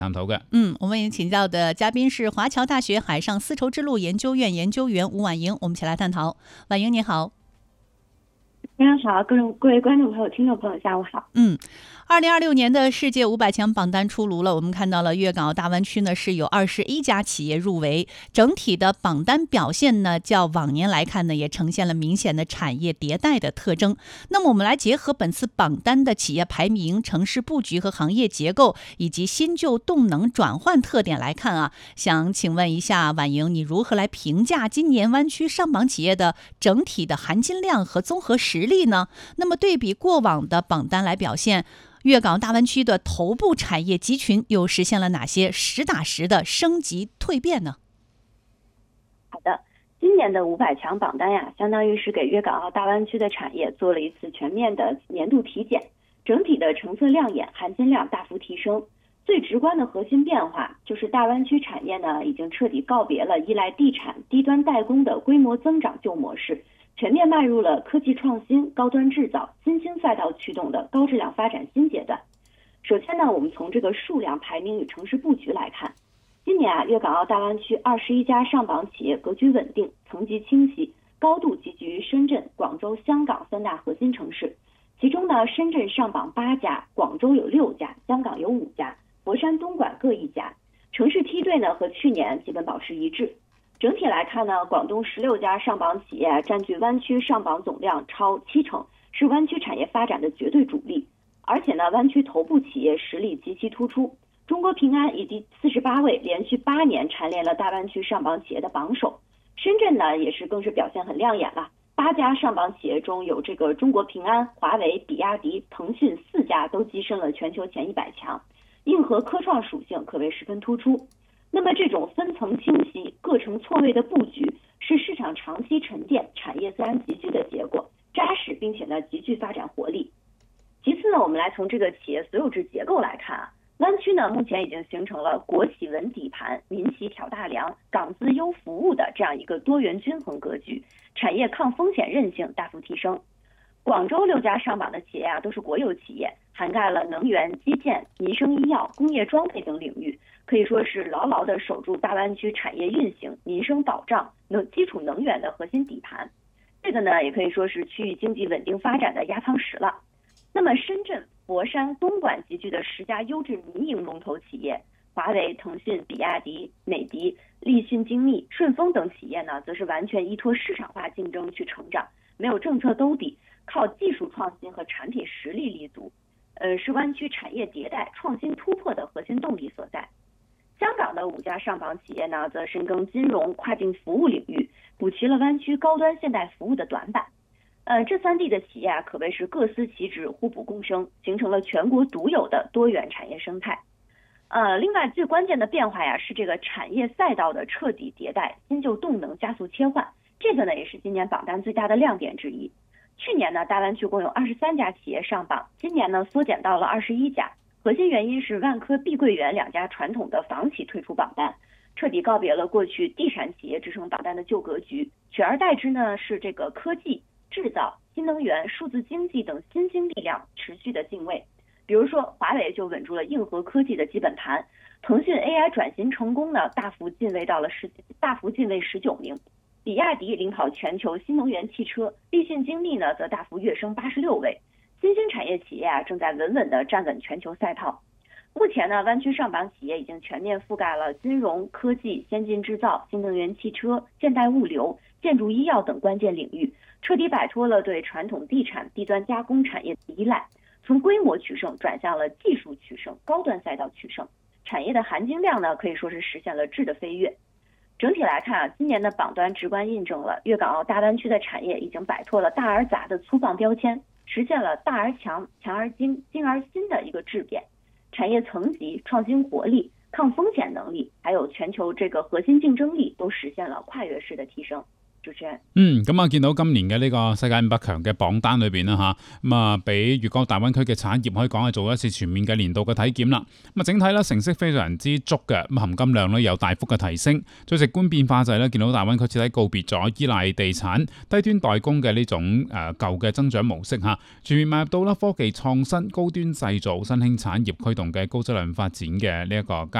我们请到的嘉宾是华侨大学海上丝绸之路研究院研究员吴婉莹，我们一起来探讨。婉莹你好。 非常好，各位观众朋友、听众朋友，下午好。 2026年的世界500强榜单出炉了，我们看到了粤港澳大湾区呢是有21家企业入围，整体的榜单表现呢，较往年来看呢，也呈现了明显的产业迭代的特征。那么我们来结合本次榜单的企业排名、城市布局和行业结构，以及新旧动能转换特点来看啊，想请问一下婉莹，你如何来评价今年湾区上榜企业的整体的含金量和综合实力呢？那么对比过往的榜单来表现，粤港澳大湾区的头部产业集群又实现了哪些实打实的升级蜕变呢？ 好的，今年的500强榜单呀，相当于是给粤港澳大湾区的产业做了一次全面的年度体检，整体的成色亮眼，含金量大幅提升。最直观的核心变化就是大湾区产业呢，已经彻底告别了依赖地产、低端代工的规模增长旧模式，全面迈入了科技创新、高端制造、新兴赛道驱动的高质量发展新阶段。首先呢，我们从这个数量排名与城市布局来看，今年粤港澳大湾区21家上榜企业格局稳定，层级清晰，高度集聚于深圳、广州、香港3大核心城市。其中呢，深圳上榜8家，广州有6家，香港有5家，佛山、东莞各1家。城市梯队呢和去年基本保持一致。整体来看呢，广东16家上榜企业占据湾区上榜总量超70%，是湾区产业发展的绝对主力。而且呢，湾区头部企业实力极其突出，中国平安以第48位连续8年蝉联了大湾区上榜企业的榜首。深圳呢也是更是表现很亮眼了，8家上榜企业中有这个中国平安、华为、比亚迪、腾讯4家都跻身了全球前100强，硬核科创属性可谓十分突出。那么这种分层清晰、各成错位的布局，是市场长期沉淀、产业自然集聚的结果，扎实并且呢极具发展活力。其次呢，我们来从这个企业所有制结构来看啊，湾区呢目前已经形成了国企稳底盘、民企挑大梁、港资优服务的这样一个多元均衡格局，产业抗风险韧性大幅提升。广州6家上榜的企业啊，都是国有企业，涵盖了能源、基建、民生医药、工业装备等领域，可以说是牢牢地守住大湾区产业运行、民生保障、基础能源的核心底盘。这个呢，也可以说是区域经济稳定发展的压舱石了。那么深圳、佛山、东莞集聚的10家优质民营龙头企业，华为、腾讯、比亚迪、美的、立讯精密、顺丰等企业呢，则是完全依托市场化竞争去成长，没有政策兜底，靠技术创新和产品实力立足，是湾区产业迭代、创新突破的核心动力所在。香港的5家上榜企业呢，则深耕金融、跨境服务领域，补齐了湾区高端现代服务的短板。这3地的企业啊，可谓是各司其职，互补共生，形成了全国独有的多元产业生态。另外最关键的变化呀，是这个产业赛道的彻底迭代，新旧动能加速切换。这个呢，也是今年榜单最大的亮点之一。去年呢，大湾区共有23家企业上榜，今年呢缩减到了21家。核心原因是万科、碧桂园2家传统的房企退出榜单，彻底告别了过去地产企业支撑榜单的旧格局，取而代之呢是这个科技、制造、新能源、数字经济等新兴力量持续的进位。比如说华为就稳住了硬核科技的基本盘，腾讯 AI 转型成功呢大幅进位19名，比亚迪领跑全球新能源汽车，立讯精密呢则大幅跃升86位。新兴产业企业啊正在稳稳地站稳全球赛道。目前呢，湾区上榜企业已经全面覆盖了金融、科技、先进制造、新能源汽车、现代物流、建筑医药等关键领域，彻底摆脱了对传统地产、低端加工产业的依赖，从规模取胜转向了技术取胜、高端赛道取胜。产业的含金量呢，可以说是实现了质的飞跃。整体来看啊，今年的榜单直观印证了粤港澳大湾区的产业已经摆脱了大而杂的粗放标签，实现了大而强、强而精、精而新的一个质变。产业层级、创新活力、抗风险能力，还有全球这个核心竞争力都实现了跨越式的提升。 主持人。 咁見到今年嘅呢個世界500強嘅榜單裏邊啦嚇，咁俾粵港澳大灣區嘅產業可以講係做一次全面嘅年度嘅體檢啦。咁整體咧成績非常之足嘅，咁含金量咧有大幅嘅提升。最直觀變化就係咧見到大灣區徹底告別咗依賴地產、低端代工嘅呢種舊嘅增長模式嚇，全面邁入到啦科技創新、高端製造、新興產業驅動嘅高質量發展嘅呢一個階